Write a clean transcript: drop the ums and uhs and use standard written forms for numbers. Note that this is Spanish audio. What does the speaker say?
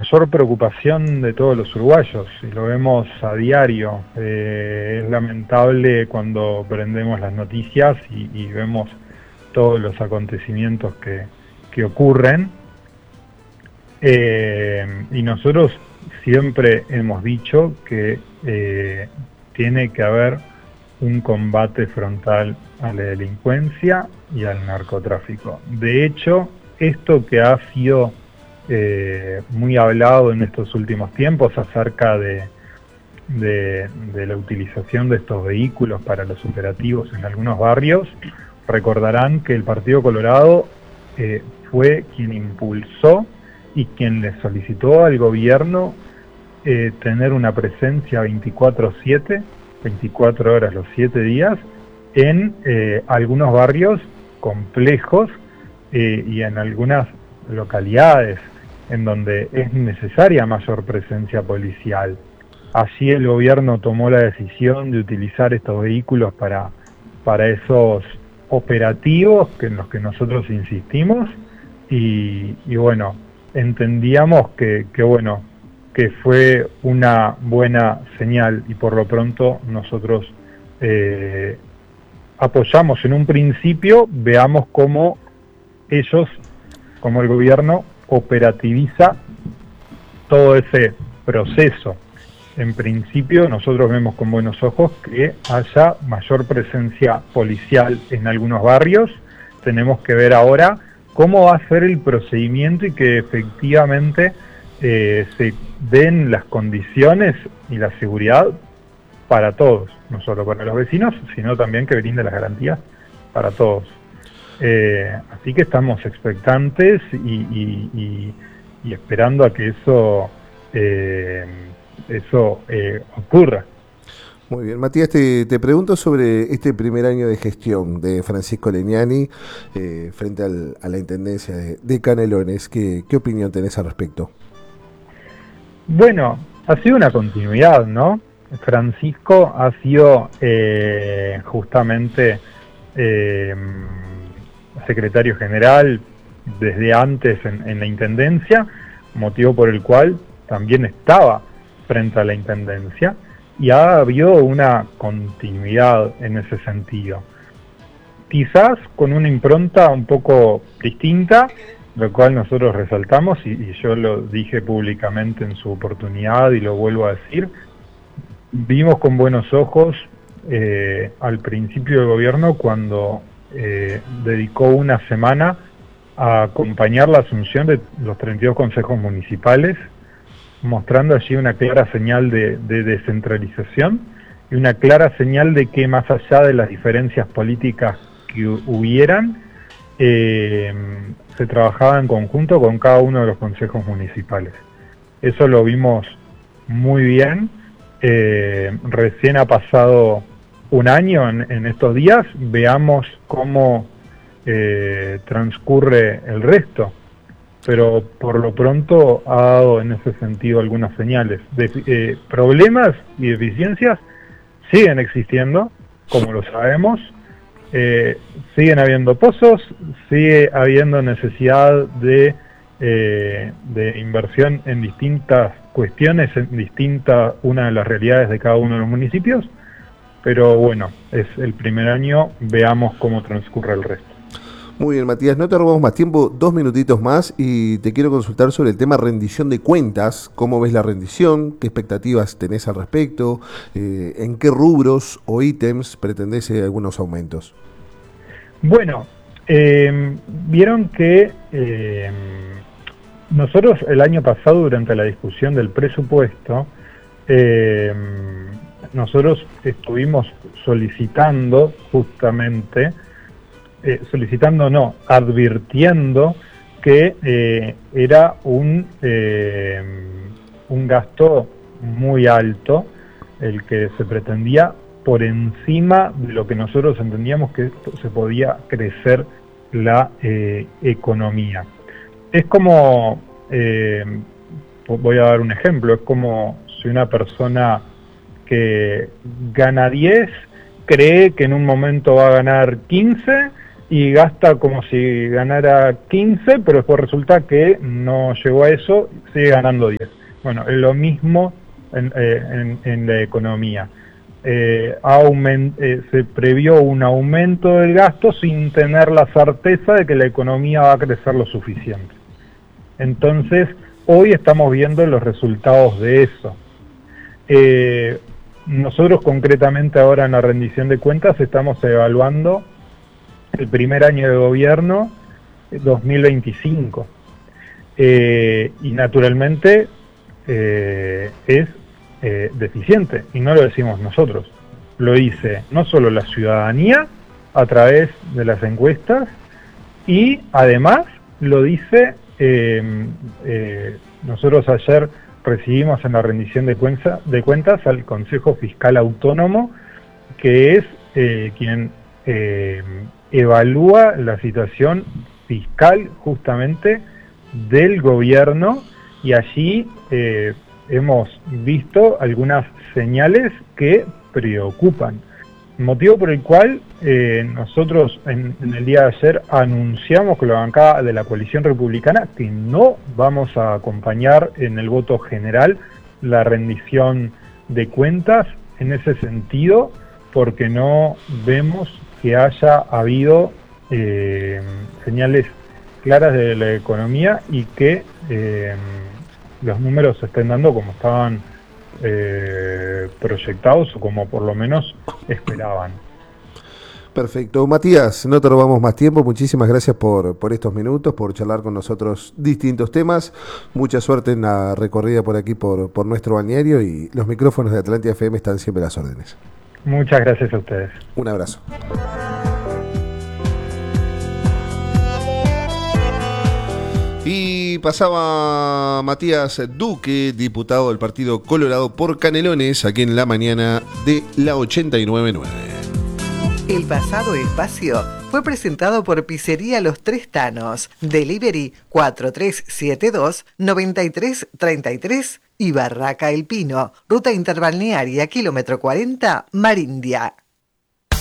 mayor preocupación de todos los uruguayos, y lo vemos a diario. Es lamentable cuando prendemos las noticias y vemos todos los acontecimientos que ocurren. Y nosotros siempre hemos dicho que tiene que haber un combate frontal a la delincuencia y al narcotráfico. De hecho, esto que ha sido muy hablado en estos últimos tiempos acerca de la utilización de estos vehículos para los operativos en algunos barrios, recordarán que el Partido Colorado fue quien impulsó y quien le solicitó al gobierno tener una presencia 24/7, 24 horas los 7 días, en algunos barrios complejos y en algunas localidades en donde es necesaria mayor presencia policial. Allí el gobierno tomó la decisión de utilizar estos vehículos para esos operativos en los que nosotros insistimos y bueno, entendíamos que fue una buena señal y por lo pronto nosotros apoyamos en un principio, veamos cómo el gobierno operativiza todo ese proceso. En principio nosotros vemos con buenos ojos que haya mayor presencia policial en algunos barrios. Tenemos que ver ahora cómo va a ser el procedimiento y que efectivamente se den las condiciones y la seguridad para todos, no solo para los vecinos, sino también que brinde las garantías para todos. Así que estamos expectantes y esperando a que eso ocurra. Muy bien, Matías, te pregunto sobre este primer año de gestión de Francisco Legnani frente a la Intendencia de Canelones. ¿Qué opinión tenés al respecto? Bueno, ha sido una continuidad, ¿no? Francisco ha sido justamente secretario general desde antes en la Intendencia, motivo por el cual también estaba frente a la Intendencia, y ha habido una continuidad en ese sentido. Quizás con una impronta un poco distinta, lo cual nosotros resaltamos, y yo lo dije públicamente en su oportunidad y lo vuelvo a decir, vimos con buenos ojos al principio del gobierno cuando dedicó una semana a acompañar la asunción de los 32 consejos municipales, mostrando allí una clara señal de descentralización y una clara señal de que más allá de las diferencias políticas que hubieran, se trabajaba en conjunto con cada uno de los consejos municipales. Eso lo vimos muy bien. Recién ha pasado un año en estos días, veamos cómo transcurre el resto, pero por lo pronto ha dado en ese sentido algunas señales. Problemas y deficiencias siguen existiendo, como lo sabemos, siguen habiendo pozos, sigue habiendo necesidad de inversión en distintas cuestiones, en una de las realidades de cada uno de los municipios, pero bueno, es el primer año, veamos cómo transcurre el resto. Muy bien, Matías, no te robamos más tiempo, 2 minutitos más, y te quiero consultar sobre el tema rendición de cuentas. ¿Cómo ves la rendición? ¿Qué expectativas tenés al respecto? ¿En qué rubros o ítems pretendés algunos aumentos? Bueno, vieron que nosotros el año pasado, durante la discusión del presupuesto, nosotros estuvimos solicitando justamente, advirtiendo que era un gasto muy alto el que se pretendía, por encima de lo que nosotros entendíamos que se podía crecer la economía. Es como, voy a dar un ejemplo, es como si una persona que gana 10 cree que en un momento va a ganar 15 y gasta como si ganara 15, pero después resulta que no llegó a eso, sigue ganando 10. Bueno, es lo mismo en la economía. Se previó un aumento del gasto sin tener la certeza de que la economía va a crecer lo suficiente. Entonces, hoy estamos viendo los resultados de eso. Nosotros concretamente ahora en la rendición de cuentas estamos evaluando el primer año de gobierno 2025 y naturalmente es deficiente, y no lo decimos nosotros, lo dice no solo la ciudadanía a través de las encuestas, y además lo dice, nosotros ayer recibimos en la rendición de cuentas al Consejo Fiscal Autónomo, que es quien evalúa la situación fiscal justamente del gobierno, y allí hemos visto algunas señales que preocupan, motivo por el cual nosotros en el día de ayer anunciamos con la bancada de la coalición republicana que no vamos a acompañar en el voto general la rendición de cuentas en ese sentido, porque no vemos que haya habido señales claras de la economía y que los números se estén dando como estaban proyectados o como por lo menos esperaban. Perfecto. Matías, no te robamos más tiempo. Muchísimas gracias por estos minutos, por charlar con nosotros distintos temas. Mucha suerte en la recorrida por aquí, por nuestro balneario, y los micrófonos de Atlántida FM están siempre a las órdenes. Muchas gracias a ustedes. Un abrazo. Y pasaba Matías Duque, diputado del Partido Colorado por Canelones, aquí en la mañana de la 89.9. El pasado espacio fue presentado por Pizzería Los Tres Tanos, Delivery 4372-9333 y Barraca El Pino, Ruta Interbalnearia, kilómetro 40, Marindia.